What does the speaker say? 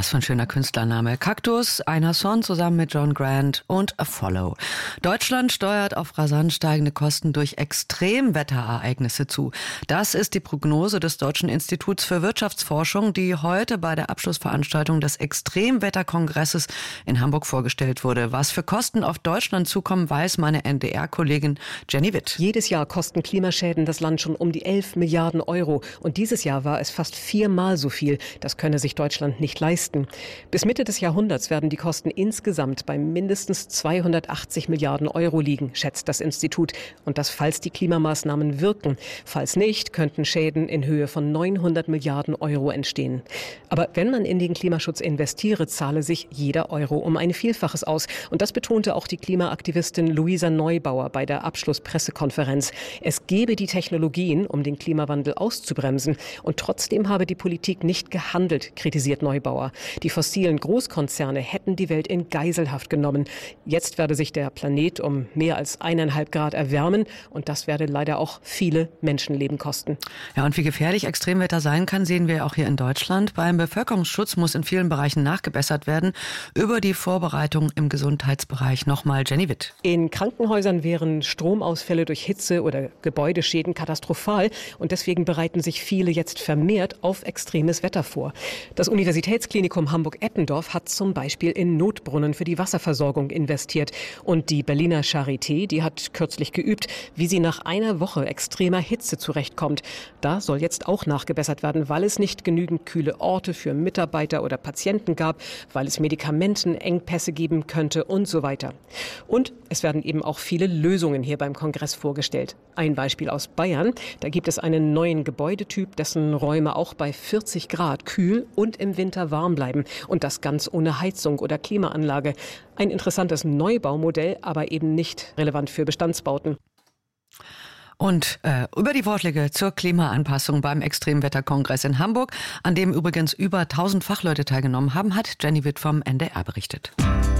Was für ein schöner Künstlername. Kaktus, einer Song zusammen mit John Grant und A Follow. Deutschland steuert auf rasant steigende Kosten durch Extremwetterereignisse zu. Das ist die Prognose des Deutschen Instituts für Wirtschaftsforschung, die heute bei der Abschlussveranstaltung des Extremwetterkongresses in Hamburg vorgestellt wurde. Was für Kosten auf Deutschland zukommen, weiß meine NDR-Kollegin Jenny Witt. Jedes Jahr kosten Klimaschäden das Land schon um die 11 Milliarden Euro. Und dieses Jahr war es fast 4-mal so viel. Das könne sich Deutschland nicht leisten. Bis Mitte des Jahrhunderts werden die Kosten insgesamt bei mindestens 280 Milliarden Euro liegen, schätzt das Institut. Und das, falls die Klimamaßnahmen wirken. Falls nicht, könnten Schäden in Höhe von 900 Milliarden Euro entstehen. Aber wenn man in den Klimaschutz investiere, zahle sich jeder Euro um ein Vielfaches aus. Und das betonte auch die Klimaaktivistin Luisa Neubauer bei der Abschlusspressekonferenz. Es gebe die Technologien, um den Klimawandel auszubremsen. Und trotzdem habe die Politik nicht gehandelt, kritisiert Neubauer. Die fossilen Großkonzerne hätten die Welt in Geiselhaft genommen. Jetzt werde sich der Planet um mehr als 1,5 Grad erwärmen. Und das werde leider auch viele Menschenleben kosten. Ja, und wie gefährlich Extremwetter sein kann, sehen wir auch hier in Deutschland. Beim Bevölkerungsschutz muss in vielen Bereichen nachgebessert werden. Über die Vorbereitung im Gesundheitsbereich nochmal Jenny Witt. In Krankenhäusern wären Stromausfälle durch Hitze oder Gebäudeschäden katastrophal. Und deswegen bereiten sich viele jetzt vermehrt auf extremes Wetter vor. Das Universitätsklinikum Hamburg-Eppendorf hat zum Beispiel in Notbrunnen für die Wasserversorgung investiert. Und die Berliner Charité, die hat kürzlich geübt, wie sie nach einer Woche extremer Hitze zurechtkommt. Da soll jetzt auch nachgebessert werden, weil es nicht genügend kühle Orte für Mitarbeiter oder Patienten gab, weil es Medikamentenengpässe geben könnte und so weiter. Und es werden eben auch viele Lösungen hier beim Kongress vorgestellt. Ein Beispiel aus Bayern. Da gibt es einen neuen Gebäudetyp, dessen Räume auch bei 40 Grad kühl und im Winter warm bleiben. Und das ganz ohne Heizung oder Klimaanlage. Ein interessantes Neubaumodell, aber eben nicht relevant für Bestandsbauten. Und über die Vorschläge zur Klimaanpassung beim Extremwetterkongress in Hamburg, an dem übrigens über 1000 Fachleute teilgenommen haben, hat Jenny Witt vom NDR berichtet.